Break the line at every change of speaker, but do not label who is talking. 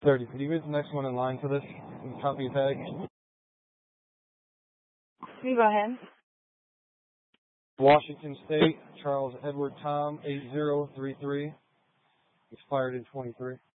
30. Could you read the next one in line for this? Copy and tag.
You go ahead.
Washington State, Charles Edward Tom, 8033. Expired in 23.